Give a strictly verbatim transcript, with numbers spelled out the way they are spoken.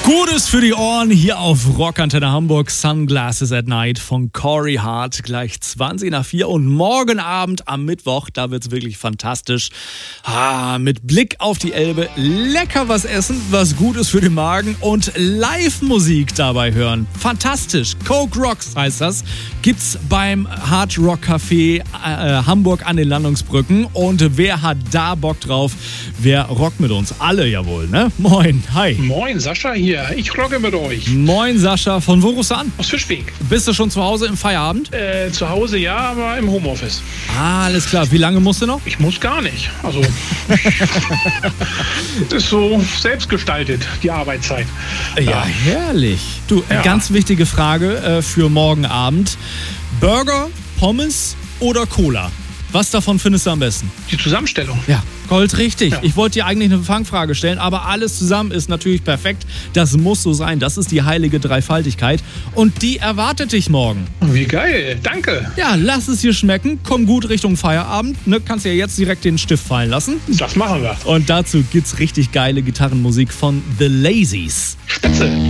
Gutes für die Ohren hier auf Rockantenne Hamburg. Sunglasses at Night von Corey Hart. Gleich zwanzig nach vier und morgen Abend am Mittwoch, da wird's wirklich fantastisch. Ah, mit Blick auf die Elbe, lecker was essen, was gut ist für den Magen und Live-Musik dabei hören. Fantastisch. Coke Rocks heißt das. Gibt's beim Hard Rock Café äh, Hamburg an den Landungsbrücken. Und wer hat da Bock drauf? Wer rockt mit uns? Alle ja wohl, ne? Moin, hi. Moin, Sascha hier. Ich rocke mit euch. Moin Sascha, von wo rufst du an? Aus Fischweg. Bist du schon zu Hause im Feierabend? Äh, zu Hause ja, aber im Homeoffice. Ah, alles klar. Wie lange musst du noch? Ich muss gar nicht. Also, das ist so selbstgestaltet, die Arbeitszeit. Ja, ja herrlich. Du, Ja. ganz wichtige Frage äh, für morgen Abend. Burger, Pommes oder Cola? Was davon findest du am besten? Die Zusammenstellung. Ja, Gold richtig. Ja. Ich wollte dir eigentlich eine Fangfrage stellen, aber alles zusammen ist natürlich perfekt. Das muss so sein. Das ist die heilige Dreifaltigkeit. Und die erwartet dich morgen. Wie geil. Danke. Ja, lass es dir schmecken. Komm gut Richtung Feierabend. Ne, kannst ja jetzt direkt den Stift fallen lassen. Das machen wir. Und dazu gibt's richtig geile Gitarrenmusik von The Lazies. Spitze.